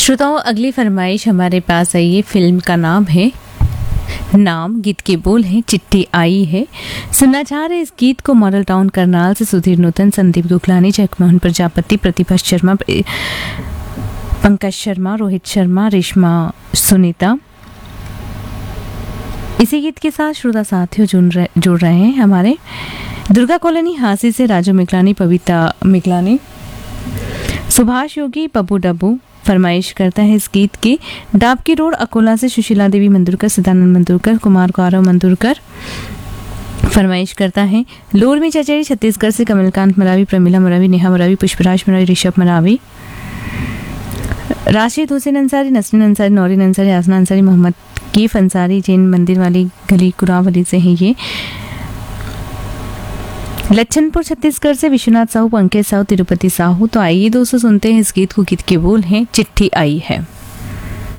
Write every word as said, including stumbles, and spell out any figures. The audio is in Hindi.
श्रोताओं, अगली फरमाइश हमारे पास आई है। फिल्म का नाम है नाम, गीत के बोल हैं चिट्ठी आई है। सुनना चाह रहे इस गीत को मॉडल टाउन करनाल से सुधीर नूतन, संदीप गुखलानी, जगमोहन प्रजापति, प्रतिभा शर्मा, पंकज शर्मा, रोहित शर्मा, रेशमा, सुनीता। इसी गीत के साथ श्रोता साथियों जुड़ रहे जुड़ रहे हैं हमारे दुर्गा कॉलोनी हांसी से राजू मिगलानी, पविता मिगलानी, सुभाष योगी, पप्पू डब्बू फरमाइश करता है इस गीत की। डाबकी रोड अकोला से सुशीला देवी मंदुरकर, सदानंद मंदुरकर, कुमार गौरव मंदुरकर फरमाइश करता है। लोरमी चचेरी छत्तीसगढ़ से कमलकांत मरावी, प्रमिला मरावी, नेहा मरावी, पुष्पराज मरावी, ऋषभ मरावी, राशिद हुसैन अंसारी, नसरीन अंसारी, नौरीन अंसारी, आसना अंसारी, मोहम्मद कीफ अंसारी, जैन मंदिर वाली गली कुरावली से है ये। लच्छनपुर छत्तीसगढ़ से विश्वनाथ साहू, पंकज साहू, तिरुपति साहू। तो आइए दोस्तों सुनते हैं इस गीत को। गीत के बोल हैं चिट्ठी आई है।